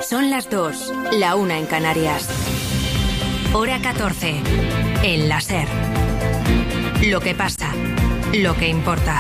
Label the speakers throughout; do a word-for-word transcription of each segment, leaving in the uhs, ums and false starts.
Speaker 1: Son las dos, la una en Canarias. Hora catorce, en la SER. Lo que pasa, lo que importa.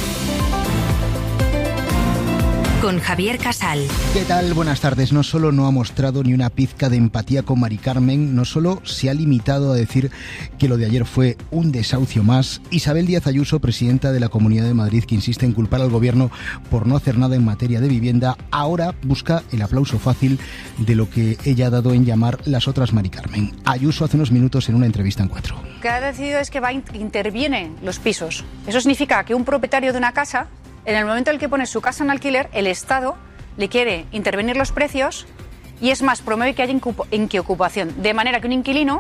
Speaker 1: Con Javier Casal.
Speaker 2: ¿Qué tal? Buenas tardes. No solo no ha mostrado ni una pizca de empatía con Mari Carmen, no solo se ha limitado a decir que lo de ayer fue un desahucio más. Isabel Díaz Ayuso, presidenta de la Comunidad de Madrid, que insiste en culpar al gobierno por no hacer nada en materia de vivienda, ahora busca el aplauso fácil de lo que ella ha dado en llamar las otras Mari Carmen. Ayuso hace unos minutos en una entrevista en Cuatro.
Speaker 3: Lo que ha decidido es que va interviene los pisos. Eso significa que un propietario de una casa, en el momento en el que pone su casa en alquiler, el Estado le quiere intervenir los precios y es más, promueve que haya inquiocupación. De manera que un inquilino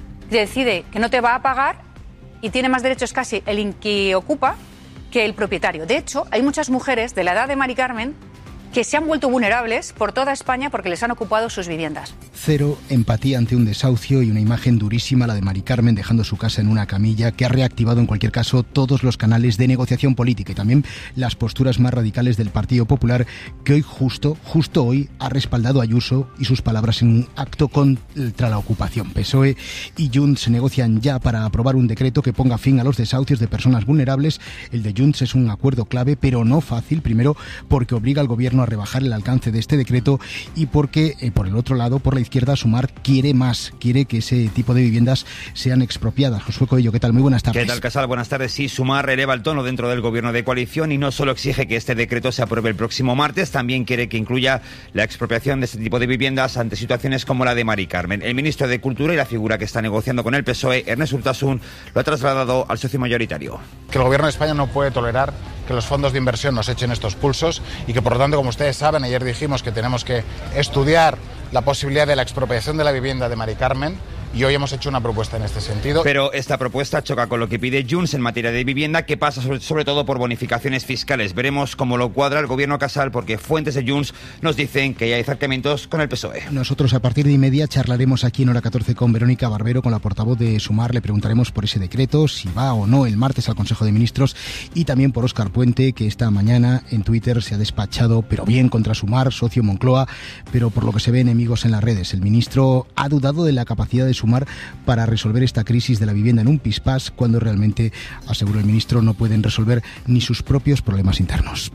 Speaker 3: decide que no te va a pagar y tiene más derechos casi el inquiocupa que el propietario. De hecho, hay muchas mujeres de la edad de Mari Carmen que se han vuelto vulnerables por toda España porque les han ocupado sus viviendas.
Speaker 2: Cero empatía ante un desahucio y una imagen durísima, la de Mari Carmen dejando su casa en una camilla, que ha reactivado en cualquier caso todos los canales de negociación política y también las posturas más radicales del Partido Popular, que hoy justo, justo hoy ha respaldado a Ayuso y sus palabras en un acto contra la ocupación. P S O E y Junts se negocian ya para aprobar un decreto que ponga fin a los desahucios de personas vulnerables. El de Junts es un acuerdo clave, pero no fácil, primero porque obliga al gobierno a rebajar el alcance de este decreto y porque, eh, por el otro lado, por la izquierda, Sumar quiere más, quiere que ese tipo de viviendas sean expropiadas. Josué Coello, ¿qué tal? Muy buenas tardes.
Speaker 4: ¿Qué tal, Casal? Buenas tardes. Sí, Sumar eleva el tono dentro del gobierno de coalición y no solo exige que este decreto se apruebe el próximo martes, también quiere que incluya la expropiación de este tipo de viviendas ante situaciones como la de Mari Carmen. El ministro de Cultura y la figura que está negociando con el P S O E, Ernest Urtasun, lo ha trasladado al socio mayoritario.
Speaker 5: Que el gobierno de España no puede tolerar que los fondos de inversión nos echen estos pulsos y que, por lo tanto, como ustedes saben, ayer dijimos que tenemos que estudiar la posibilidad de la expropiación de la vivienda de Mari Carmen y hoy hemos hecho una propuesta en este sentido.
Speaker 4: Pero esta propuesta choca con lo que pide Junts en materia de vivienda, que pasa sobre, sobre todo por bonificaciones fiscales. Veremos cómo lo cuadra el gobierno Casal, porque fuentes de Junts nos dicen que ya hay acercamientos con el P S O E.
Speaker 2: Nosotros a partir de y media charlaremos aquí en Hora catorce con Verónica Barbero, con la portavoz de Sumar. Le preguntaremos por ese decreto, si va o no el martes al Consejo de Ministros, y también por Óscar Puente, que esta mañana en Twitter se ha despachado, pero bien, contra Sumar, socio Moncloa, pero por lo que se ve enemigos en las redes. El ministro ha dudado de la capacidad de Sumar para resolver esta crisis de la vivienda en un pispás, cuando realmente, aseguró el ministro, no pueden resolver ni sus propios problemas internos.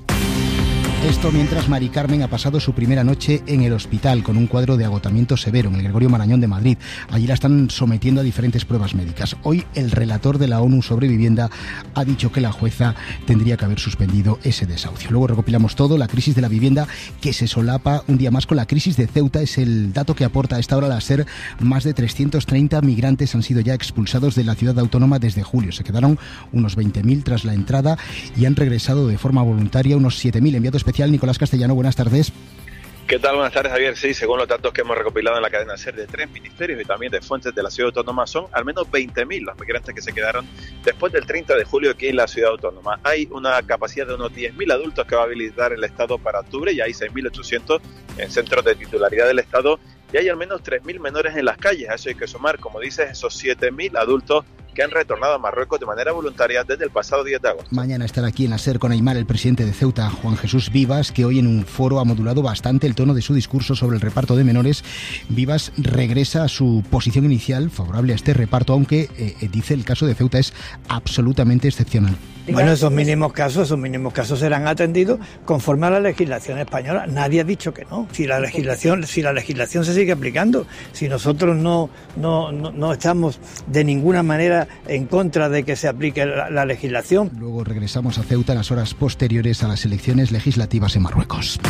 Speaker 2: Esto mientras Mari Carmen ha pasado su primera noche en el hospital con un cuadro de agotamiento severo en el Gregorio Marañón de Madrid. Allí la están sometiendo a diferentes pruebas médicas. Hoy el relator de la ONU sobre vivienda ha dicho que la jueza tendría que haber suspendido ese desahucio. Luego recopilamos todo, la crisis de la vivienda que se solapa un día más con la crisis de Ceuta. Es el dato que aporta a esta hora la SER. Más de trescientos treinta migrantes han sido ya expulsados de la ciudad autónoma desde julio. Se quedaron unos veinte mil tras la entrada y han regresado de forma voluntaria unos siete mil. Enviado especial Nicolás Castellano, buenas tardes.
Speaker 6: ¿Qué tal? Buenas tardes, Javier. Sí, según los datos que hemos recopilado en la cadena SER de tres ministerios y también de fuentes de la ciudad autónoma, son al menos veinte mil los migrantes que se quedaron después del treinta de julio aquí en la ciudad autónoma. Hay una capacidad de unos diez mil adultos que va a habilitar el Estado para octubre y hay seis mil ochocientos en centros de titularidad del Estado y hay al menos tres mil menores en las calles. A eso hay que sumar, como dices, esos siete mil adultos que han retornado a Marruecos de manera voluntaria desde el pasado diez de agosto.
Speaker 2: Mañana estará aquí en la SER con Aymar el presidente de Ceuta, Juan Jesús Vivas, que hoy en un foro ha modulado bastante el tono de su discurso sobre el reparto de menores. Vivas regresa a su posición inicial favorable a este reparto, aunque eh, dice el caso de Ceuta es absolutamente excepcional.
Speaker 7: Bueno, esos mínimos casos, esos mínimos casos serán atendidos conforme a la legislación española. Nadie ha dicho que no. Si la legislación, si la legislación se sigue aplicando, si nosotros no, no, no, no estamos de ninguna manera en contra de que se aplique la, la legislación.
Speaker 2: Luego regresamos a Ceuta en las horas posteriores a las elecciones legislativas en Marruecos.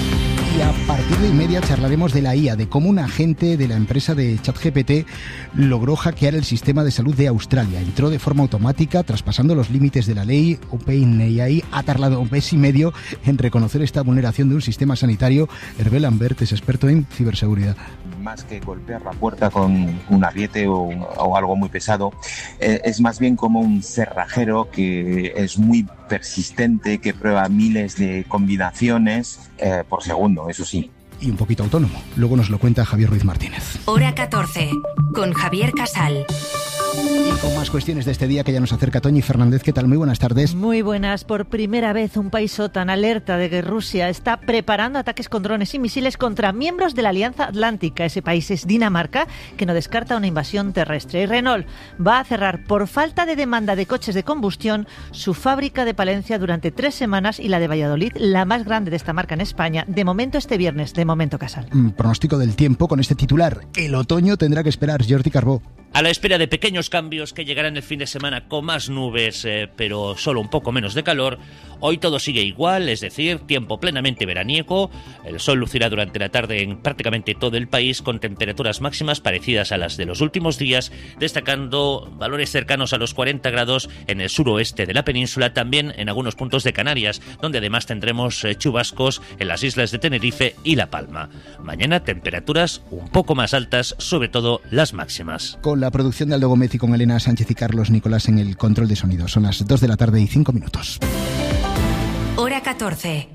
Speaker 2: Y a partir de y media charlaremos de la I A, de cómo un agente de la empresa de ChatGPT logró hackear el sistema de salud de Australia. Entró de forma automática, traspasando los límites de la ley. OpenAI ha tardado un mes y medio en reconocer esta vulneración de un sistema sanitario. Hervé Lambert es experto en ciberseguridad.
Speaker 8: Más que golpear la puerta con un ariete o, o algo muy pesado, eh, es más bien como un cerrajero que es muy persistente, que prueba miles de combinaciones eh, por segundo, eso sí.
Speaker 2: Y un poquito autónomo. Luego nos lo cuenta Javier Ruiz Martínez.
Speaker 1: Hora catorce, con Javier Casal.
Speaker 2: Y con más cuestiones de este día que ya nos acerca Toñi Fernández. ¿Qué tal? Muy buenas tardes.
Speaker 9: Muy buenas. Por primera vez un país OTAN alerta de que Rusia está preparando ataques con drones y misiles contra miembros de la Alianza Atlántica. Ese país es Dinamarca, que no descarta una invasión terrestre. Y Renault va a cerrar por falta de demanda de coches de combustión su fábrica de Palencia durante tres semanas y la de Valladolid, la más grande de esta marca en España. De momento este viernes, de momento Casal.
Speaker 2: Mm, pronóstico del tiempo con este titular. El otoño tendrá que esperar. Jordi Carbó.
Speaker 10: A la espera de pequeños cambios que llegarán el fin de semana con más nubes, eh, pero solo un poco menos de calor, hoy todo sigue igual, es decir, tiempo plenamente veraniego. El sol lucirá durante la tarde en prácticamente todo el país con temperaturas máximas parecidas a las de los últimos días, destacando valores cercanos a los cuarenta grados en el suroeste de la península, también en algunos puntos de Canarias, donde además tendremos eh, chubascos en las islas de Tenerife y La Palma. Mañana temperaturas un poco más altas, sobre todo las máximas.
Speaker 2: Con la producción de Aldo Gómez y con Elena Sánchez y Carlos Nicolás en el control de sonido. Son las dos de la tarde y cinco minutos.
Speaker 1: Hora catorce.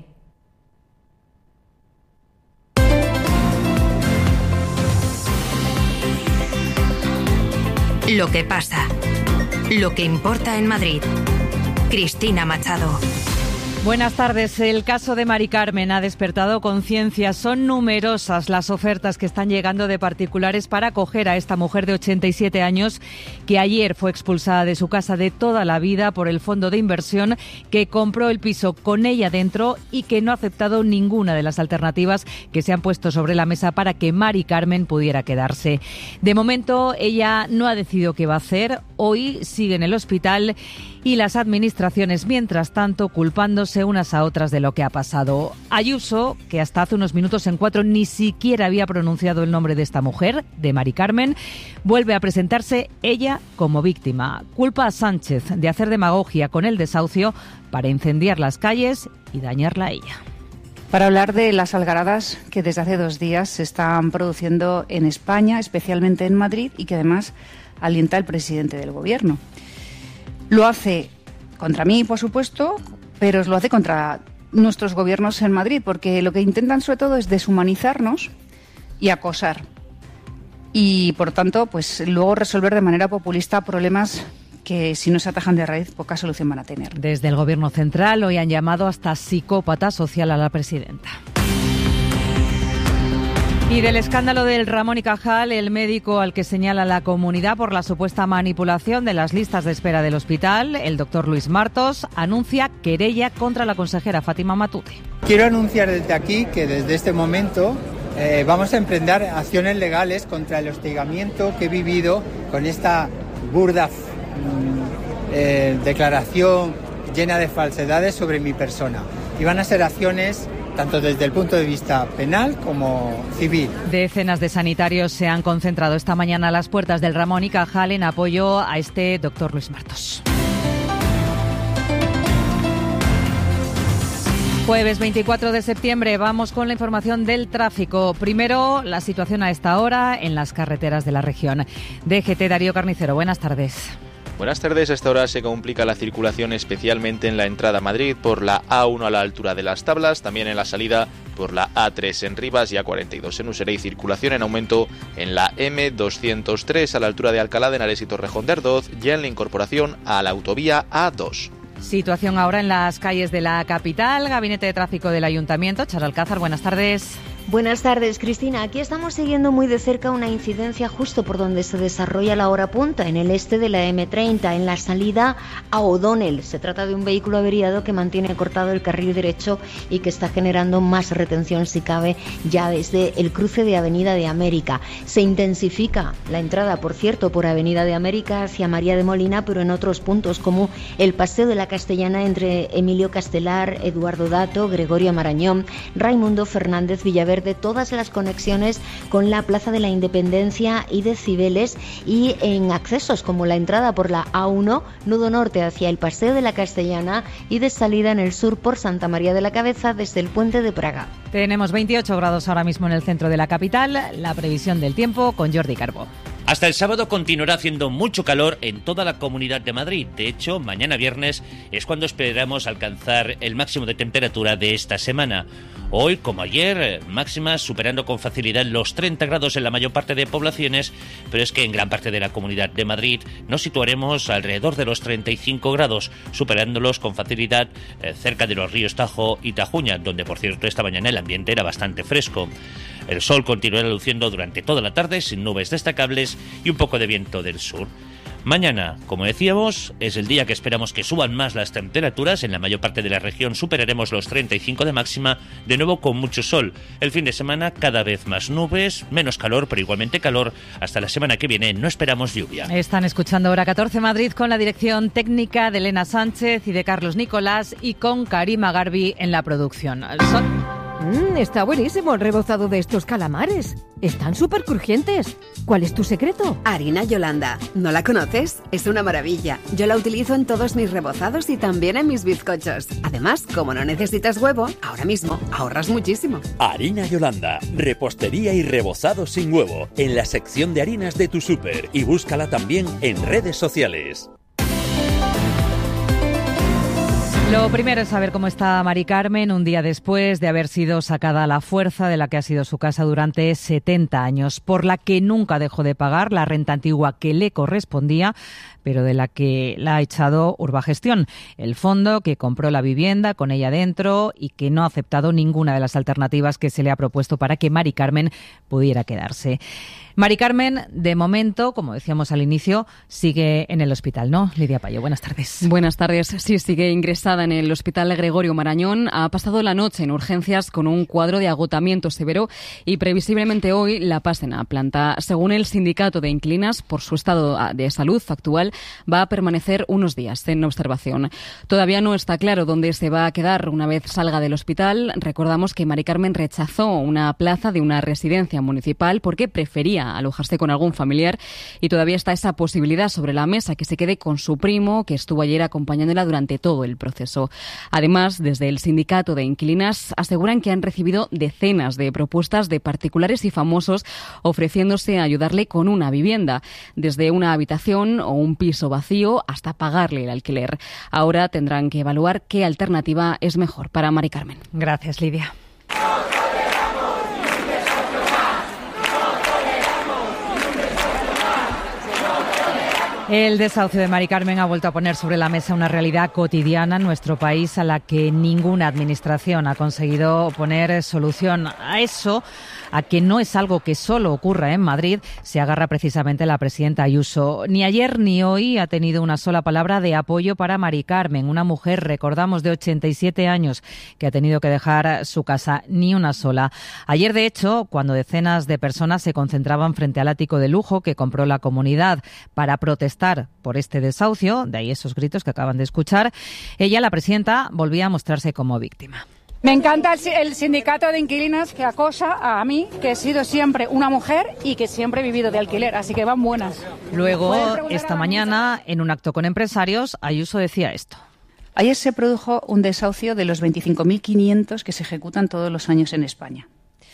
Speaker 1: Lo que pasa. Lo que importa en Madrid. Cristina Machado.
Speaker 11: Buenas tardes. El caso de Mari Carmen ha despertado conciencia. Son numerosas las ofertas que están llegando de particulares para acoger a esta mujer de ochenta y siete años que ayer fue expulsada de su casa de toda la vida por el fondo de inversión que compró el piso con ella dentro y que no ha aceptado ninguna de las alternativas que se han puesto sobre la mesa para que Mari Carmen pudiera quedarse. De momento, ella no ha decidido qué va a hacer. Hoy sigue en el hospital y las administraciones, mientras tanto, culpándose unas a otras de lo que ha pasado. Ayuso, que hasta hace unos minutos en cuatro ni siquiera había pronunciado el nombre de esta mujer, de Mari Carmen, vuelve a presentarse ella como víctima. Culpa a Sánchez de hacer demagogia con el desahucio para incendiar las calles y dañarla a ella.
Speaker 3: Para hablar de las algaradas que desde hace dos días se están produciendo en España, especialmente en Madrid, y que además alienta el presidente del Gobierno. Lo hace contra mí, por supuesto, pero lo hace contra nuestros gobiernos en Madrid, porque lo que intentan sobre todo es deshumanizarnos y acosar. Y, por tanto, pues luego resolver de manera populista problemas que, si no se atajan de raíz, poca solución van a tener.
Speaker 11: Desde el Gobierno central hoy han llamado hasta psicópata social a la presidenta. Y del escándalo del Ramón y Cajal, el médico al que señala la comunidad por la supuesta manipulación de las listas de espera del hospital, el doctor Luis Martos, anuncia querella contra la consejera Fátima Matute.
Speaker 12: Quiero anunciar desde aquí que desde este momento eh, vamos a emprender acciones legales contra el hostigamiento que he vivido con esta burda eh, declaración llena de falsedades sobre mi persona. Y van a ser acciones tanto desde el punto de vista penal como civil.
Speaker 11: Decenas de sanitarios se han concentrado esta mañana a las puertas del Ramón y Cajal en apoyo a este doctor Luis Martos. Jueves veinticuatro de septiembre, vamos con la información del tráfico. Primero, la situación a esta hora en las carreteras de la región. D G T, Darío Carnicero, buenas tardes.
Speaker 13: Buenas tardes. A esta hora se complica la circulación especialmente en la entrada a Madrid por la A uno a la altura de Las Tablas, también en la salida por la A tres en Rivas y A cuarenta y dos en Usera, y circulación en aumento en la M doscientos tres a la altura de Alcalá de Henares y Torrejón de Ardoz, ya en la incorporación a la autovía A dos.
Speaker 11: Situación ahora en las calles de la capital. Gabinete de Tráfico del Ayuntamiento. Charo Alcázar, buenas tardes.
Speaker 14: Buenas tardes, Cristina. Aquí estamos siguiendo muy de cerca una incidencia justo por donde se desarrolla la hora punta, en el este de la eme treinta, en la salida a O'Donnell. Se trata de un vehículo averiado que mantiene cortado el carril derecho y que está generando más retención, si cabe, ya desde el cruce de Avenida de América. Se intensifica la entrada, por cierto, por Avenida de América hacia María de Molina, pero en otros puntos, como el Paseo de la Castellana entre Emilio Castelar, Eduardo Dato, Gregorio Marañón, Raimundo Fernández Villaverde, de todas las conexiones con la Plaza de la Independencia y de Cibeles, y en accesos como la entrada por la A uno, nudo norte hacia el Paseo de la Castellana, y de salida en el sur por Santa María de la Cabeza desde el Puente de Praga.
Speaker 11: Tenemos veintiocho grados ahora mismo en el centro de la capital. La previsión del tiempo con Jordi Carbó.
Speaker 10: Hasta el sábado continuará haciendo mucho calor en toda la Comunidad de Madrid. De hecho, mañana viernes es cuando esperamos alcanzar el máximo de temperatura de esta semana. Hoy, como ayer, máximas superando con facilidad los treinta grados en la mayor parte de poblaciones, pero es que en gran parte de la Comunidad de Madrid nos situaremos alrededor de los treinta y cinco grados, superándolos con facilidad eh, cerca de los ríos Tajo y Tajuña, donde, por cierto, esta mañana el ambiente era bastante fresco. El sol continuará luciendo durante toda la tarde sin nubes destacables y un poco de viento del sur. Mañana, como decíamos, es el día que esperamos que suban más las temperaturas. En la mayor parte de la región superaremos los treinta y cinco de máxima, de nuevo con mucho sol. El fin de semana cada vez más nubes, menos calor, pero igualmente calor. Hasta la semana que viene no esperamos lluvia.
Speaker 11: Están escuchando Hora catorce Madrid con la dirección técnica de Elena Sánchez y de Carlos Nicolás y con Karima Garbi en la producción. Son...
Speaker 15: Mm, está buenísimo el rebozado de estos calamares. Están súper crujientes. ¿Cuál es tu secreto?
Speaker 16: Harina Yolanda. ¿No la conoces? Es una maravilla. Yo la utilizo en todos mis rebozados y también en mis bizcochos. Además, como no necesitas huevo, ahora mismo ahorras muchísimo.
Speaker 17: Harina Yolanda. Repostería y rebozado sin huevo. En la sección de harinas de tu súper. Y búscala también en redes sociales.
Speaker 11: Lo primero es saber cómo está Mari Carmen un día después de haber sido sacada a la fuerza de la que ha sido su casa durante setenta años, por la que nunca dejó de pagar la renta antigua que le correspondía, pero de la que la ha echado Urbagestión, el fondo que compró la vivienda con ella dentro y que no ha aceptado ninguna de las alternativas que se le ha propuesto para que Mari Carmen pudiera quedarse. Mari Carmen, de momento, como decíamos al inicio, sigue en el hospital, ¿no? Lidia Payo, buenas tardes.
Speaker 18: Buenas tardes. Sí, sigue ingresada en el Hospital Gregorio Marañón. Ha pasado la noche en urgencias con un cuadro de agotamiento severo y previsiblemente hoy la pasen a planta. Según el sindicato de inquilinas, por su estado de salud actual, va a permanecer unos días en observación. Todavía no está claro dónde se va a quedar una vez salga del hospital. Recordamos que Mari Carmen rechazó una plaza de una residencia municipal porque prefería alojarse con algún familiar y todavía está esa posibilidad sobre la mesa, que se quede con su primo, que estuvo ayer acompañándola durante todo el proceso. Además, desde el sindicato de inquilinas aseguran que han recibido decenas de propuestas de particulares y famosos ofreciéndose a ayudarle con una vivienda, desde una habitación o un piso vacío hasta pagarle el alquiler. Ahora tendrán que evaluar qué alternativa es mejor para Mari Carmen.
Speaker 11: Gracias, Lidia. El desahucio de Mari Carmen ha vuelto a poner sobre la mesa una realidad cotidiana en nuestro país a la que ninguna administración ha conseguido poner solución. A eso, a que no es algo que solo ocurra en Madrid, se agarra precisamente la presidenta Ayuso. Ni ayer ni hoy ha tenido una sola palabra de apoyo para Mari Carmen, una mujer, recordamos, de ochenta y siete años, que ha tenido que dejar su casa, ni una sola. Ayer, de hecho, cuando decenas de personas se concentraban frente al ático de lujo que compró la comunidad para protestar por este desahucio, de ahí esos gritos que acaban de escuchar, ella, la presidenta, volvía a mostrarse como víctima.
Speaker 3: Me encanta el, el sindicato de inquilinas que acosa a mí, que he sido siempre una mujer y que siempre he vivido de alquiler, así que van buenas.
Speaker 11: Luego, esta mañana, en un acto con empresarios, Ayuso decía esto.
Speaker 3: Ayer se produjo un desahucio de los veinticinco mil quinientos que se ejecutan todos los años en España,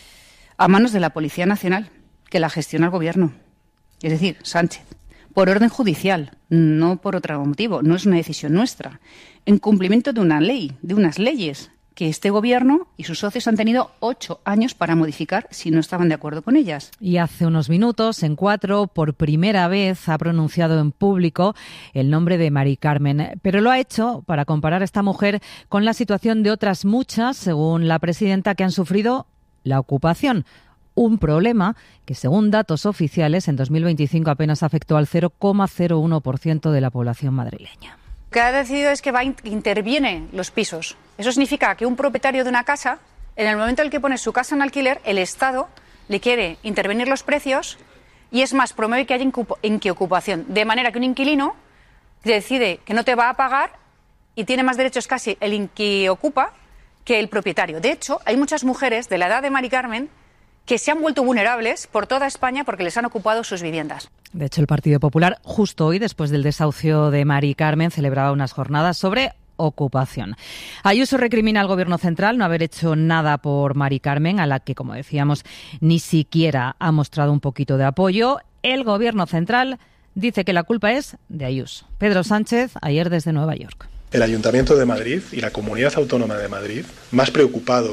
Speaker 3: a manos de la Policía Nacional, que la gestiona el Gobierno, es decir, Sánchez. Por orden judicial, no por otro motivo, no es una decisión nuestra. En cumplimiento de una ley, de unas leyes que este Gobierno y sus socios han tenido ocho años para modificar si no estaban de acuerdo con ellas.
Speaker 11: Y hace unos minutos, en Cuatro, por primera vez ha pronunciado en público el nombre de Mari Carmen, pero lo ha hecho para comparar a esta mujer con la situación de otras muchas, según la presidenta, que han sufrido la ocupación. Un problema que, según datos oficiales, en dos mil veinticinco apenas afectó al cero coma cero uno por ciento de la población madrileña.
Speaker 3: Lo que ha decidido es que va interviene los pisos. Eso significa que un propietario de una casa, en el momento en el que pone su casa en alquiler, el Estado le quiere intervenir los precios y, es más, promueve que haya inquiocupación. De manera que un inquilino decide que no te va a pagar y tiene más derechos casi el inquiocupa que el propietario. De hecho, hay muchas mujeres de la edad de Mari Carmen que se han vuelto vulnerables por toda España porque les han ocupado sus viviendas.
Speaker 11: De hecho, el Partido Popular, justo hoy, después del desahucio de Mari Carmen, celebraba unas jornadas sobre ocupación. Ayuso recrimina al Gobierno central no haber hecho nada por Mari Carmen, a la que, como decíamos, ni siquiera ha mostrado un poquito de apoyo. El Gobierno central dice que la culpa es de Ayuso. Pedro Sánchez, ayer desde Nueva York.
Speaker 19: El Ayuntamiento de Madrid y la Comunidad Autónoma de Madrid, más preocupados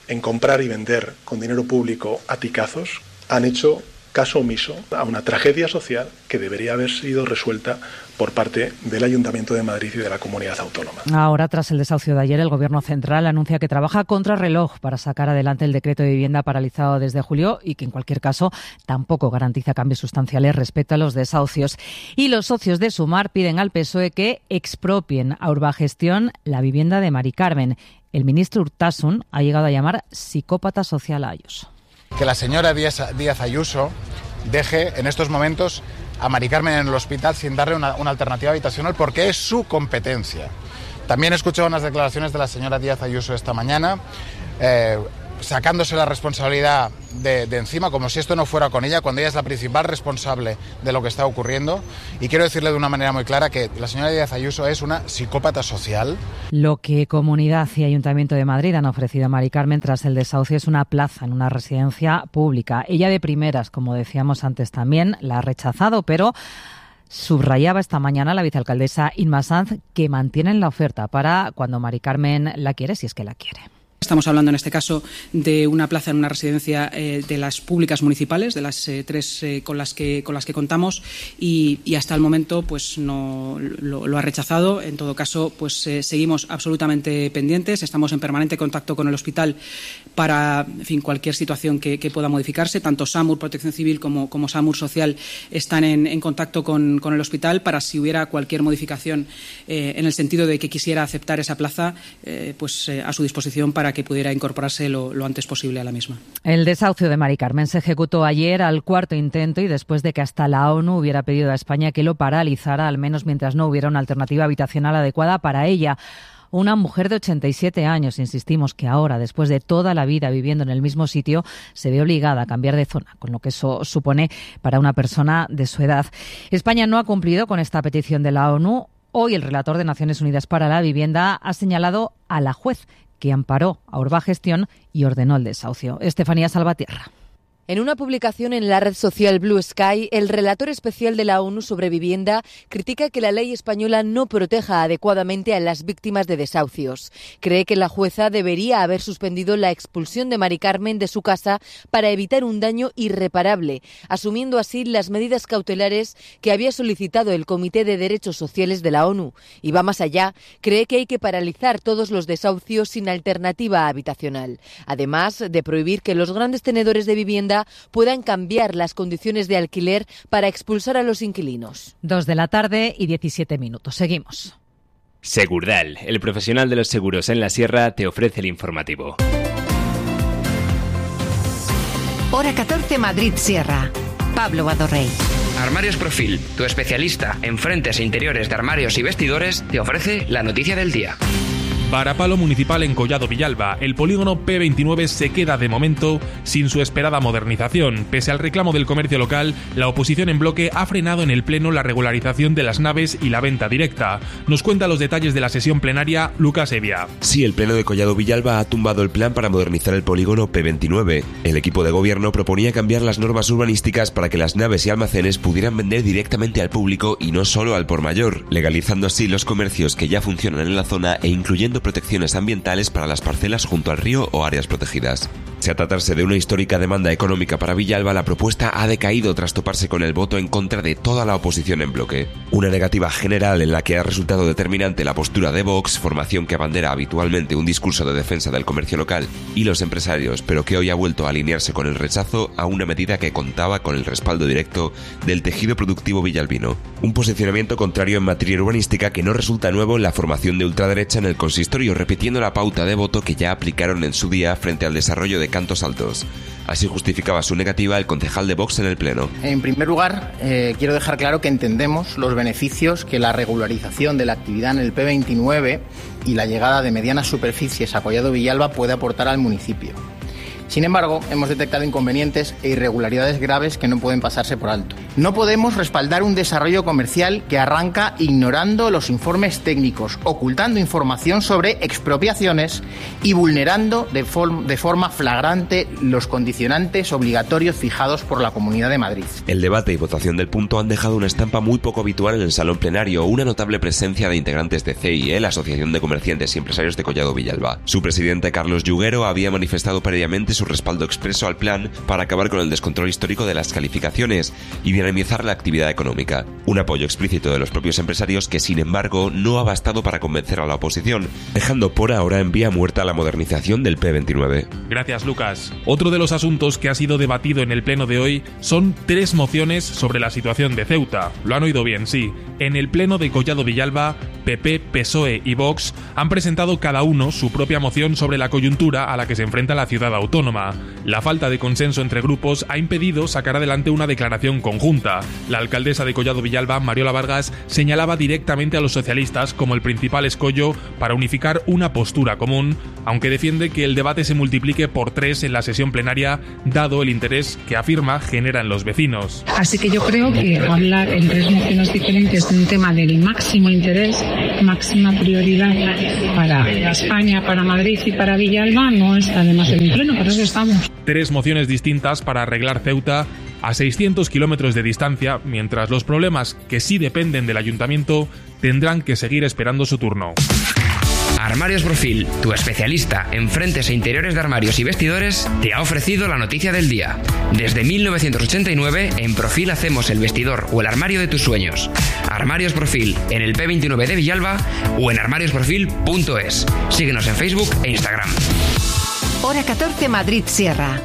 Speaker 19: en comprar y vender con dinero público aticazos han hecho caso omiso a una tragedia social que debería haber sido resuelta por parte del Ayuntamiento de Madrid y de la Comunidad Autónoma.
Speaker 11: Ahora, tras el desahucio de ayer, el Gobierno central anuncia que trabaja contra reloj para sacar adelante el decreto de vivienda paralizado desde julio y que, en cualquier caso, tampoco garantiza cambios sustanciales respecto a los desahucios. Y los socios de Sumar piden al P S O E que expropien a Urbagestión la vivienda de Mari Carmen. El ministro Urtasun ha llegado a llamar psicópata social a Ayuso.
Speaker 5: Que la señora Díaz, Díaz Ayuso deje en estos momentos a Mari Carmen en el hospital sin darle una, una alternativa habitacional porque es su competencia. También he escuchado unas declaraciones de la señora Díaz Ayuso esta mañana, eh, sacándose la responsabilidad de, de encima, como si esto no fuera con ella, cuando ella es la principal responsable de lo que está ocurriendo. Y quiero decirle de una manera muy clara que la señora Díaz Ayuso es una psicópata social.
Speaker 11: Lo que Comunidad y Ayuntamiento de Madrid han ofrecido a Mari Carmen tras el desahucio es una plaza en una residencia pública. Ella de primeras, como decíamos antes también, la ha rechazado, pero subrayaba esta mañana la vicealcaldesa Inma Sanz que mantienen la oferta para cuando Mari Carmen la quiere, si es que la quiere.
Speaker 20: Estamos hablando en este caso de una plaza en una residencia eh, de las públicas municipales, de las eh, tres eh, con las que con las que contamos y, y hasta el momento pues no lo, lo ha rechazado. En todo caso, pues eh, seguimos absolutamente pendientes. Estamos en permanente contacto con el hospital para, en fin, cualquier situación que, que pueda modificarse. Tanto SAMUR Protección Civil como, como SAMUR Social están en, en contacto con, con el hospital para si hubiera cualquier modificación eh, en el sentido de que quisiera aceptar esa plaza, eh, pues eh, a su disposición para que pudiera incorporarse lo, lo antes posible a la misma.
Speaker 11: El desahucio de Mari Carmen se ejecutó ayer al cuarto intento y después de que hasta la ONU hubiera pedido a España que lo paralizara, al menos mientras no hubiera una alternativa habitacional adecuada para ella. Una mujer de ochenta y siete años, insistimos, que ahora, después de toda la vida viviendo en el mismo sitio, se ve obligada a cambiar de zona, con lo que eso supone para una persona de su edad. España no ha cumplido con esta petición de la ONU. Hoy el relator de Naciones Unidas para la Vivienda ha señalado a la juez que amparó a Urbagestión y ordenó el desahucio. Estefanía Salvatierra.
Speaker 21: En una publicación en la red social Blue Sky, el relator especial de la ONU sobre vivienda critica que la ley española no proteja adecuadamente a las víctimas de desahucios. Cree que la jueza debería haber suspendido la expulsión de Mari Carmen de su casa para evitar un daño irreparable, asumiendo así las medidas cautelares que había solicitado el Comité de Derechos Sociales de la ONU. Y va más allá, cree que hay que paralizar todos los desahucios sin alternativa habitacional, además de prohibir que los grandes tenedores de vivienda puedan cambiar las condiciones de alquiler para expulsar a los inquilinos.
Speaker 11: Dos de la tarde y diecisiete minutos. Seguimos.
Speaker 22: Segurdal, el profesional de los seguros en la Sierra, te ofrece el informativo.
Speaker 1: Hora catorce, Madrid Sierra. Pablo Badorrey.
Speaker 23: Armarios Profil, tu especialista en frentes e interiores de armarios y vestidores, te ofrece la noticia del día.
Speaker 24: Varapalo municipal en Collado Villalba. El polígono P veintinueve se queda de momento sin su esperada modernización. Pese al reclamo del comercio local, la oposición en bloque ha frenado en el Pleno la regularización de las naves y la venta directa. Nos cuenta los detalles de la sesión plenaria Lucas Evia.
Speaker 25: Sí, el Pleno de Collado Villalba ha tumbado el plan para modernizar el polígono P veintinueve. El equipo de gobierno proponía cambiar las normas urbanísticas para que las naves y almacenes pudieran vender directamente al público y no solo al por mayor, legalizando así los comercios que ya funcionan en la zona e incluyendo protecciones ambientales para las parcelas junto al río o áreas protegidas. Si a tratarse de una histórica demanda económica para Villalba, la propuesta ha decaído tras toparse con el voto en contra de toda la oposición en bloque. Una negativa general en la que ha resultado determinante la postura de Vox, formación que abandera habitualmente un discurso de defensa del comercio local y los empresarios, pero que hoy ha vuelto a alinearse con el rechazo a una medida que contaba con el respaldo directo del tejido productivo villalbino. Un posicionamiento contrario en materia urbanística que no resulta nuevo en la formación de ultraderecha en el consistorio, repitiendo la pauta de voto que ya aplicaron en su día frente al desarrollo de Cantos Altos. Así justificaba su negativa el concejal de Vox en el Pleno.
Speaker 26: En primer lugar, eh, quiero dejar claro que entendemos los beneficios que la regularización de la actividad en el P veintinueve y la llegada de medianas superficies a Collado Villalba puede aportar al municipio. Sin embargo, hemos detectado inconvenientes e irregularidades graves que no pueden pasarse por alto. No podemos respaldar un desarrollo comercial que arranca ignorando los informes técnicos, ocultando información sobre expropiaciones y vulnerando de, form- de forma flagrante los condicionantes obligatorios fijados por la Comunidad de Madrid.
Speaker 25: El debate y votación del punto han dejado una estampa muy poco habitual en el salón plenario, una notable presencia de integrantes de C I E, la Asociación de Comerciantes y Empresarios de Collado Villalba. Su presidente, Carlos Yuguero, había manifestado previamente su respaldo expreso al plan para acabar con el descontrol histórico de las calificaciones y dinamizar la actividad económica. Un apoyo explícito de los propios empresarios que, sin embargo, no ha bastado para convencer a la oposición, dejando por ahora en vía muerta la modernización del P veintinueve.
Speaker 24: Gracias, Lucas. Otro de los asuntos que ha sido debatido en el pleno de hoy son tres mociones sobre la situación de Ceuta. Lo han oído bien, sí. En el pleno de Collado Villalba, P P, P S O E y Vox han presentado cada uno su propia moción sobre la coyuntura a la que se enfrenta la ciudad autónoma. La falta de consenso entre grupos ha impedido sacar adelante una declaración conjunta. La alcaldesa de Collado Villalba, Mariola Vargas, señalaba directamente a los socialistas como el principal escollo para unificar una postura común, aunque defiende que el debate se multiplique por tres en la sesión plenaria, dado el interés que afirma generan los vecinos.
Speaker 2: Así que yo creo que hablar en tres mociones diferentes de un tema del máximo interés, máxima prioridad para España, para Madrid y para Villalba no está demasiado en pleno, por eso estamos.
Speaker 24: Tres mociones distintas para arreglar Ceuta a seiscientos kilómetros de distancia, mientras los problemas que sí dependen del ayuntamiento tendrán que seguir esperando su turno.
Speaker 23: Armarios Profil, tu especialista en frentes e interiores de armarios y vestidores, te ha ofrecido la noticia del día. Desde mil novecientos ochenta y nueve, en Profil hacemos el vestidor o el armario de tus sueños. Armarios Profil, en el P veintinueve de Villalba o en armarios profil punto es. Síguenos en Facebook e Instagram.
Speaker 4: Hora catorce, Madrid Sierra.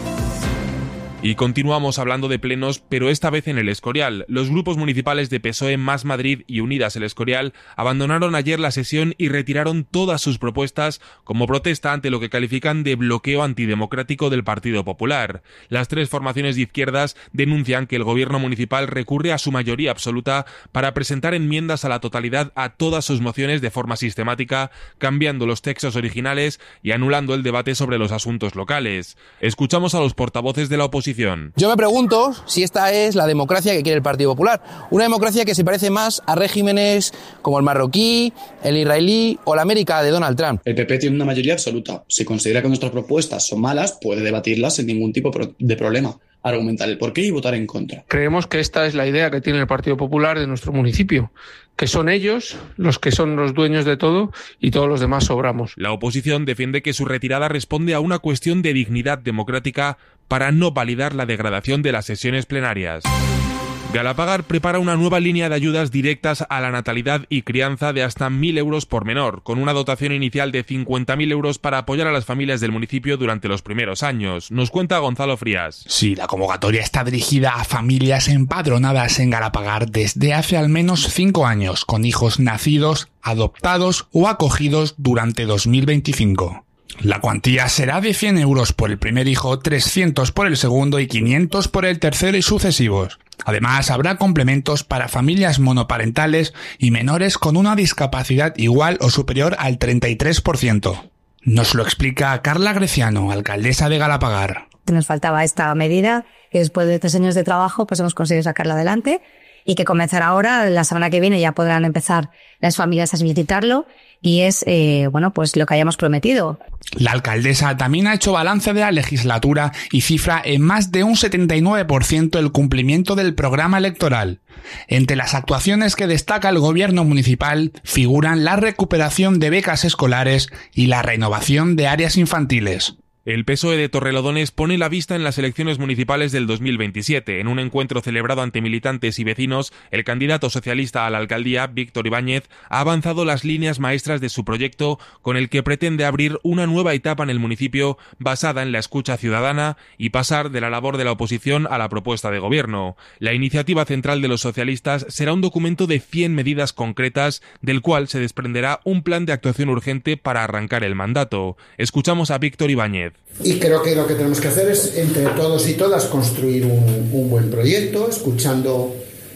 Speaker 24: Y continuamos hablando de plenos, pero esta vez en el Escorial. Los grupos municipales de P S O E, Más Madrid y Unidas el Escorial abandonaron ayer la sesión y retiraron todas sus propuestas como protesta ante lo que califican de bloqueo antidemocrático del Partido Popular. Las tres formaciones de izquierdas denuncian que el gobierno municipal recurre a su mayoría absoluta para presentar enmiendas a la totalidad a todas sus mociones de forma sistemática, cambiando los textos originales y anulando el debate sobre los asuntos locales. Escuchamos a los portavoces de la oposición.
Speaker 6: Yo me pregunto si esta es la democracia que quiere el Partido Popular. Una democracia que se parece más a regímenes como el marroquí, el israelí o la América de Donald Trump.
Speaker 7: El P P tiene una mayoría absoluta. Si considera que nuestras propuestas son malas, puede debatirlas sin ningún tipo de problema. Argumentar el porqué y votar en contra.
Speaker 8: Creemos que esta es la idea que tiene el Partido Popular de nuestro municipio, que son ellos los que son los dueños de todo y todos los demás sobramos.
Speaker 24: La oposición defiende que su retirada responde a una cuestión de dignidad democrática para no validar la degradación de las sesiones plenarias. Galapagar prepara una nueva línea de ayudas directas a la natalidad y crianza de hasta mil euros por menor, con una dotación inicial de cincuenta mil euros para apoyar a las familias del municipio durante los primeros años. Nos cuenta Gonzalo Frías.
Speaker 9: Sí, la convocatoria está dirigida a familias empadronadas en Galapagar desde hace al menos cinco años, con hijos nacidos, adoptados o acogidos durante dos mil veinticinco. La cuantía será de cien euros por el primer hijo, trescientos por el segundo y quinientos por el tercero y sucesivos. Además, habrá complementos para familias monoparentales y menores con una discapacidad igual o superior al treinta y tres por ciento. Nos lo explica Carla Greciano, alcaldesa de Galapagar.
Speaker 27: Nos faltaba esta medida, que después de tres años de trabajo pues hemos conseguido sacarla adelante y que comenzará ahora, la semana que viene ya podrán empezar las familias a solicitarlo y es, eh, bueno, pues lo que hayamos prometido.
Speaker 9: La alcaldesa también ha hecho balance de la legislatura y cifra en más de un setenta y nueve por ciento el cumplimiento del programa electoral. Entre las actuaciones que destaca el gobierno municipal figuran la recuperación de becas escolares y la renovación de áreas infantiles.
Speaker 24: El P S O E de Torrelodones pone la vista en las elecciones municipales del dos mil veintisiete. En un encuentro celebrado ante militantes y vecinos, el candidato socialista a la alcaldía, Víctor Ibáñez, ha avanzado las líneas maestras de su proyecto con el que pretende abrir una nueva etapa en el municipio basada en la escucha ciudadana y pasar de la labor de la oposición a la propuesta de gobierno. La iniciativa central de los socialistas será un documento de cien medidas concretas del cual se desprenderá un plan de actuación urgente para arrancar el mandato. Escuchamos a Víctor Ibáñez.
Speaker 28: Y creo que lo que tenemos que hacer es, entre todos y todas, construir un, un buen proyecto, escuchando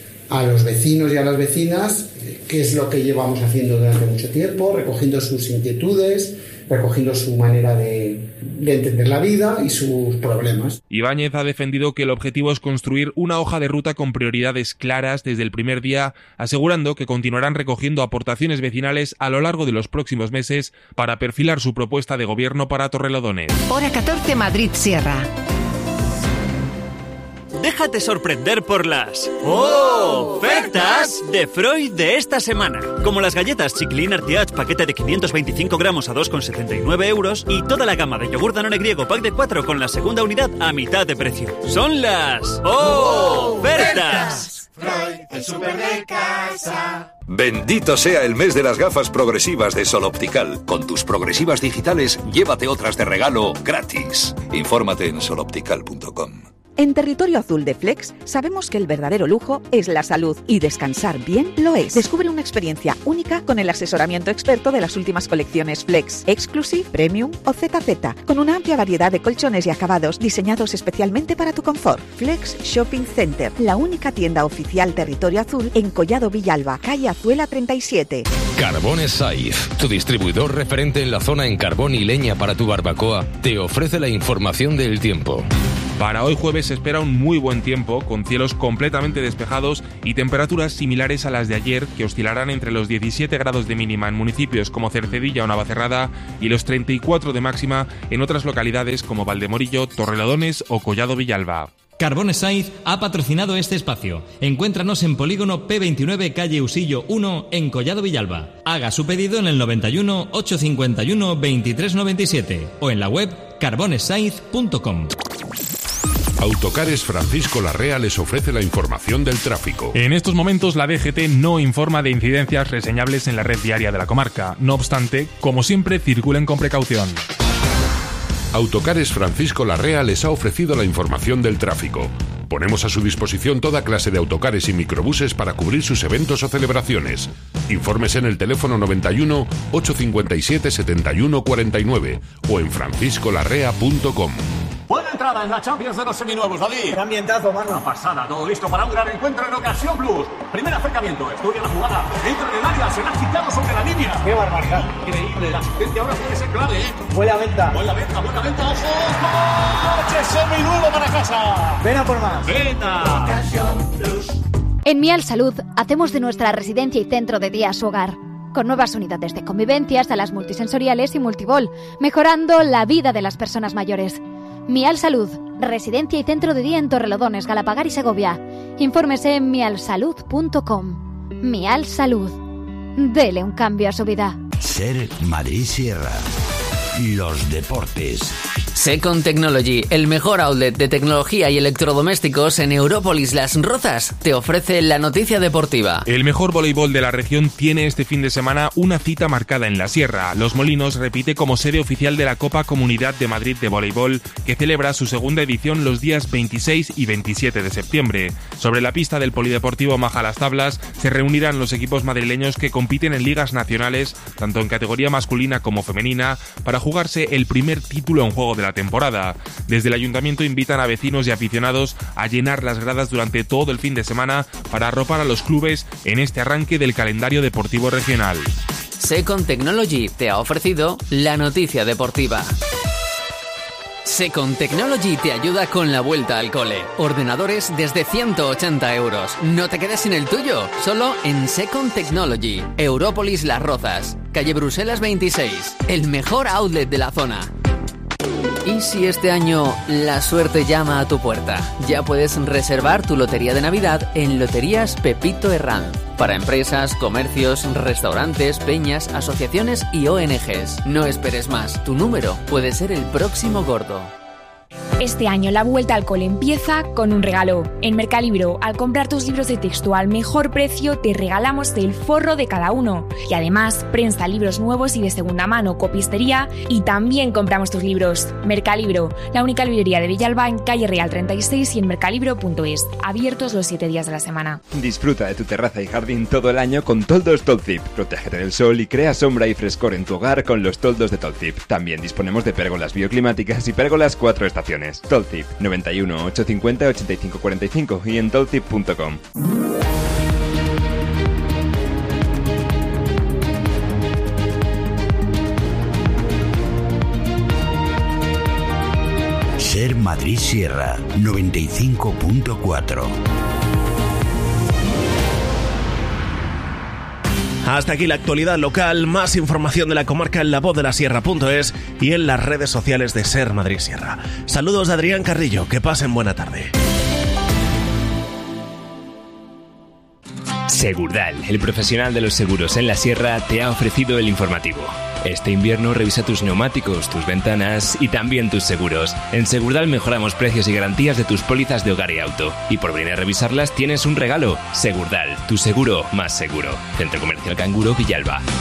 Speaker 28: a los vecinos y a las vecinas, que es lo que llevamos haciendo durante mucho tiempo, recogiendo sus inquietudes, recogiendo su manera de, de entender la vida y sus problemas.
Speaker 24: Ibáñez ha defendido que el objetivo es construir una hoja de ruta con prioridades claras desde el primer día, asegurando que continuarán recogiendo aportaciones vecinales a lo largo de los próximos meses para perfilar su propuesta de gobierno para Torrelodones.
Speaker 4: Hora catorce, Madrid Sierra.
Speaker 10: Déjate sorprender por las ofertas de Freud de esta semana. Como las galletas Chiclin Artiach paquete de quinientos veinticinco gramos a dos con setenta y nueve euros y toda la gama de yogur Danone griego pack de cuatro con la segunda unidad a mitad de precio. Son las ofertas.
Speaker 12: Freud, el súper de casa. Bendito sea el mes de las gafas progresivas de Sol Optical. Con tus progresivas digitales, llévate otras de regalo gratis. Infórmate en sol optical punto com.
Speaker 13: En Territorio Azul de Flex sabemos que el verdadero lujo es la salud y descansar bien lo es. Descubre una experiencia única con el asesoramiento experto de las últimas colecciones Flex, Exclusive, Premium o Z Z, con una amplia variedad de colchones y acabados diseñados especialmente para tu confort. Flex Shopping Center, la única tienda oficial Territorio Azul en Collado Villalba, calle Azuela treinta y siete.
Speaker 14: Carbones Saiz, tu distribuidor referente en la zona en carbón y leña para tu barbacoa, te ofrece la información del tiempo.
Speaker 24: Para hoy jueves se espera un muy buen tiempo, con cielos completamente despejados y temperaturas similares a las de ayer, que oscilarán entre los diecisiete grados de mínima en municipios como Cercedilla o Navacerrada y los treinta y cuatro de máxima en otras localidades como Valdemorillo, Torrelodones o Collado Villalba.
Speaker 15: Carbones Saiz ha patrocinado este espacio. Encuéntranos en Polígono P veintinueve, calle Usillo uno, en Collado Villalba. Haga su pedido en el noventa y uno, ochocientos cincuenta y uno, veintitrés noventa y siete o en la web carbones saiz punto com.
Speaker 16: Autocares Francisco Larrea les ofrece la información del tráfico.
Speaker 24: En estos momentos la D G T no informa de incidencias reseñables en la red viaria de la comarca. No obstante, como siempre, circulen con precaución.
Speaker 16: Autocares Francisco Larrea les ha ofrecido la información del tráfico. Ponemos a su disposición toda clase de autocares y microbuses para cubrir sus eventos o celebraciones. Infórmese en el teléfono noventa y uno, ochocientos cincuenta y siete, setenta y uno cuarenta y nueve o en francisco larrea punto com.
Speaker 17: Buena entrada en la Champions de los seminuevos, David.
Speaker 18: ¡Qué ambientazo, mano!
Speaker 17: Una pasada, todo listo para un gran encuentro en Ocasión Plus. Primer acercamiento, estudia la jugada, entra en el área, se la ha quitado sobre la línea.
Speaker 18: ¡Qué barbaridad!
Speaker 17: Increíble, la asistencia ahora puede ser clave, ¿eh?
Speaker 18: Buena venta.
Speaker 17: Buena venta, buena venta, ojo. ¡Coche seminuevo para casa!
Speaker 18: ¡Ven a por más!
Speaker 17: ¡Venta!
Speaker 18: Ocasión Plus.
Speaker 29: En Mial Salud hacemos de nuestra residencia y centro de día su hogar, con nuevas unidades de convivencia, salas multisensoriales y multibol, mejorando la vida de las personas mayores. Mial Salud, residencia y centro de día en Torrelodones, Galapagar y Segovia. Infórmese en mial salud punto com. Mial Salud. Dele un cambio a su vida.
Speaker 30: Ser Madrid Sierra. Los deportes.
Speaker 31: Second Technology, el mejor outlet de tecnología y electrodomésticos en Európolis Las Rozas, te ofrece la noticia deportiva.
Speaker 24: El mejor voleibol de la región tiene este fin de semana una cita marcada en la Sierra. Los Molinos repite como sede oficial de la Copa Comunidad de Madrid de Voleibol, que celebra su segunda edición los días veintiséis y veintisiete de septiembre. Sobre la pista del Polideportivo Majalastablas se reunirán los equipos madrileños que compiten en ligas nacionales, tanto en categoría masculina como femenina, para jugarse el primer título en juego de la temporada. Desde el ayuntamiento invitan a vecinos y aficionados a llenar las gradas durante todo el fin de semana para arropar a los clubes en este arranque del calendario deportivo regional.
Speaker 31: Second Technology te ha ofrecido la noticia deportiva. Second Technology te ayuda con la vuelta al cole. Ordenadores desde ciento ochenta euros. No te quedes sin el tuyo, solo en Second Technology. Európolis Las Rozas, calle Bruselas veintiséis, el mejor outlet de la zona. ¿Y si este año la suerte llama a tu puerta? Ya puedes reservar tu lotería de Navidad en Loterías Pepito Herranz. Para empresas, comercios, restaurantes, peñas, asociaciones y O N Ges. No esperes más, tu número puede ser el próximo gordo.
Speaker 32: Este año la vuelta al cole empieza con un regalo. En Mercalibro, al comprar tus libros de texto al mejor precio, te regalamos el forro de cada uno. Y además, prensa, libros nuevos y de segunda mano, copistería, y también compramos tus libros. Mercalibro, la única librería de Villalba en calle Real treinta y seis y en mercalibro punto es. Abiertos los siete días de la semana.
Speaker 22: Disfruta de tu terraza y jardín todo el año con toldos Tolzip. Protégete del sol y crea sombra y frescor en tu hogar con los toldos de Tolzip. También disponemos de pérgolas bioclimáticas y pérgolas cuatro estaciones. Tolzip, noventa y uno, ochocientos cincuenta, ochenta y cinco cuarenta y cinco y en tolzip punto com.
Speaker 30: Ser Madrid Sierra noventa y cinco punto cuatro.
Speaker 1: Hasta aquí la actualidad local, más información de la comarca en la voz de la sierra punto es y en las redes sociales de Ser Madrid Sierra. Saludos de Adrián Carrillo, que pasen buena tarde.
Speaker 2: Segurdal, el profesional de los seguros en la sierra, te ha ofrecido el informativo. Este invierno revisa tus neumáticos, tus ventanas y también tus seguros. En Segurdal mejoramos precios y garantías de tus pólizas de hogar y auto. Y por venir a revisarlas tienes un regalo. Segurdal, tu seguro más seguro. Centro Comercial Canguro, Villalba.